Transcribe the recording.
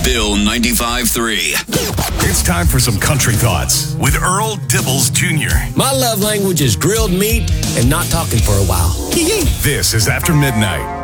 Bill 95.3. It's time for some country thoughts with Earl Dibbles Jr. My love language is grilled meat and not talking for a while. This is After Midnight.